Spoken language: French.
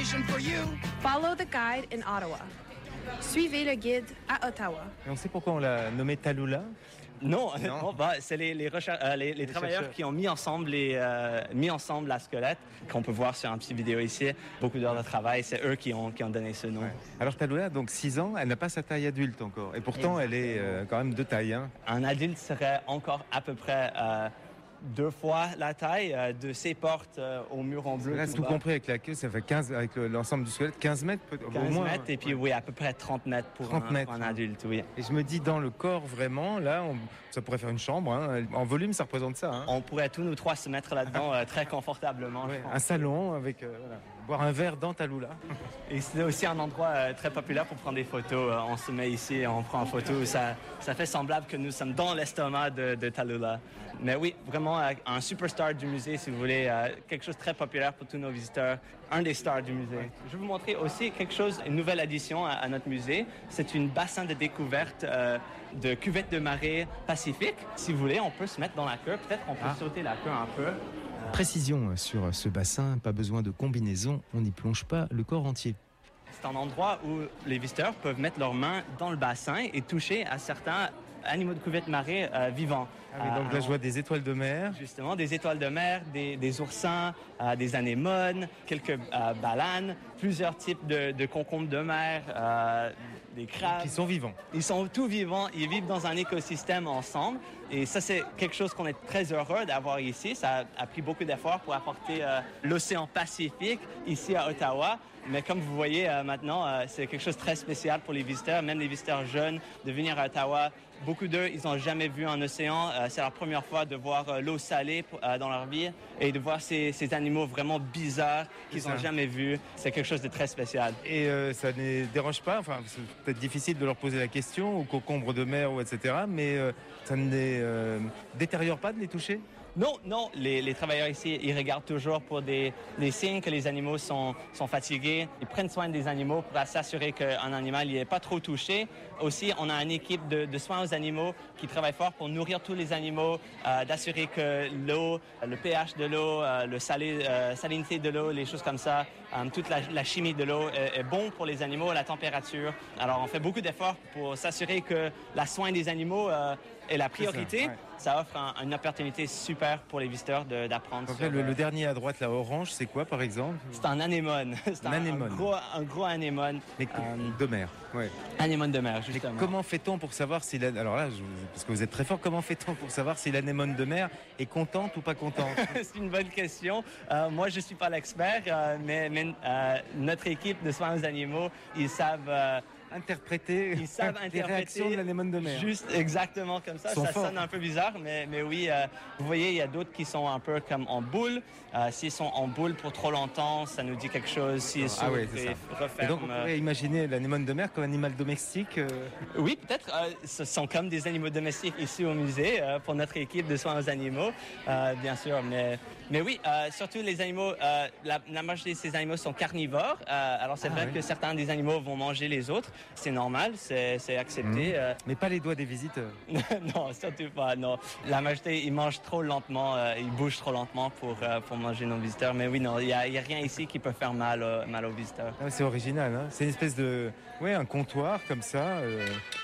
destination for you. Follow the guide in Ottawa. Suivez le guide à Ottawa. Et on sait pourquoi on l'a nommé Tallulah? Non, c'est les travailleurs qui ont mis ensemble la squelette qu'on peut voir sur un petit vidéo ici. Beaucoup d'heures de travail, c'est eux qui ont donné ce nom. Ouais. Alors Tallulah, donc 6 ans, elle n'a pas sa taille adulte encore. Et pourtant, elle est quand même de taille. Hein. Un adulte serait encore à peu près 2 fois la taille de ses portes au mur en bleu. Là, c'est tout compris avec la queue, ça fait 15, avec l'ensemble du squelette, 15 mètres au moins. 15 mètres et puis oui, à peu près 30 mètres pour un adulte, oui. Et je me dis, dans le corps, vraiment, là, ça pourrait faire une chambre. Hein. En volume, ça représente ça. Hein. On pourrait tous nous trois se mettre là-dedans très confortablement. Ouais, un salon avec... boire un verre dans Tallulah. Et c'est aussi un endroit très populaire pour prendre des photos. On se met ici et on prend en photo. Ça fait semblable que nous sommes dans l'estomac de Tallulah. Mais oui, vraiment un superstar du musée, si vous voulez. Quelque chose de très populaire pour tous nos visiteurs. Un des stars du musée. Ouais. Je vais vous montrer aussi quelque chose, une nouvelle addition à notre musée. C'est une bassin de découverte de cuvette de marée Pacifique. Si vous voulez, on peut se mettre dans la queue. Peut-être qu'on peut sauter la queue un peu. Précision sur ce bassin, pas besoin de combinaison, on n'y plonge pas le corps entier. C'est un endroit où les visiteurs peuvent mettre leurs mains dans le bassin et toucher à certains animaux de cuvette marée vivants. Donc là, je vois des étoiles de mer. Justement, des étoiles de mer, des oursins, des anémones, quelques baleines, plusieurs types de concombres de mer, des crabes. Qui sont vivants. Ils sont tous vivants, ils vivent dans un écosystème ensemble. Et ça, c'est quelque chose qu'on est très heureux d'avoir ici. Ça a pris beaucoup d'efforts pour apporter l'océan Pacifique ici à Ottawa. Mais comme vous voyez maintenant, c'est quelque chose de très spécial pour les visiteurs, même les visiteurs jeunes, de venir à Ottawa. Beaucoup d'eux, ils n'ont jamais vu un océan. C'est leur première fois de voir l'eau salée dans leur vie et de voir ces animaux vraiment bizarres qu'ils n'ont jamais vus. C'est quelque chose de très spécial. Et ça ne les dérange pas, enfin, c'est peut-être difficile de leur poser la question, aux concombres de mer, ou etc., mais ça ne les détériore pas de les toucher? Non, les travailleurs ici, ils regardent toujours pour des signes que les animaux sont fatigués. Ils prennent soin des animaux pour s'assurer qu'un animal n'est pas trop touché. Aussi, on a une équipe de soins aux animaux qui travaille fort pour nourrir tous les animaux, d'assurer que l'eau, le pH de l'eau, salinité de l'eau, les choses comme ça, toute la chimie de l'eau est bon pour les animaux, la température. Alors, on fait beaucoup d'efforts pour s'assurer que la soin des animaux est la priorité. Ça offre une opportunité super pour les visiteurs d'apprendre. Donc là, le dernier à droite, là, orange, c'est quoi, par exemple? C'est un anémone. C'est un gros anémone. De mer. Ouais. Anémone de mer, justement. Mais comment fait-on pour savoir si... Alors là, parce que vous êtes très fort, comment fait-on pour savoir si l'anémone de mer est contente ou pas contente? C'est une bonne question. Moi, je ne suis pas l'expert, mais notre équipe de soins aux animaux, ils savent... interpréter les réactions de l'anémone de mer. Juste exactement comme ça. Ça sonne un peu bizarre, mais oui, vous voyez, il y a d'autres qui sont un peu comme en boule. S'ils sont en boule pour trop longtemps, ça nous dit quelque chose. S'ils s'ouvrent et referment. Et donc, on pourrait imaginer l'anémone de mer comme animal domestique Oui, peut-être. Ce sont comme des animaux domestiques ici au musée pour notre équipe de soins aux animaux, bien sûr. Mais oui, surtout les animaux, la majorité de ces animaux sont carnivores. Alors, c'est vrai que certains des animaux vont manger les autres. C'est normal, c'est accepté. Mais pas les doigts des visiteurs. Non, surtout pas, non. La majorité, ils mangent trop lentement, ils bougent trop lentement pour manger nos visiteurs. Mais oui, non, il y a rien ici qui peut faire mal aux visiteurs. C'est original, hein. C'est une espèce de... un comptoir comme ça.